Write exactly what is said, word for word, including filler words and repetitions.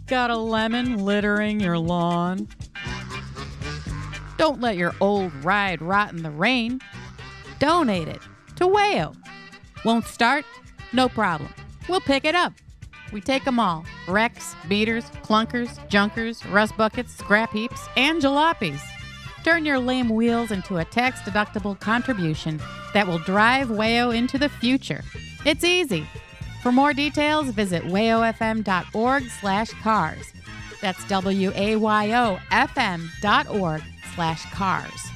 Got a lemon littering your lawn? Don't let your old ride rot in the rain. Donate it to Wayo. Won't start? No problem. We'll pick it up. We take them all. Wrecks, beaters, clunkers, junkers, rust buckets, scrap heaps, and jalopies. Turn your lame wheels into a tax-deductible contribution that will drive Wayo into the future. It's easy. For more details, visit wayofm.org slash cars. That's W-A-Y-O-F-M dot org slash cars.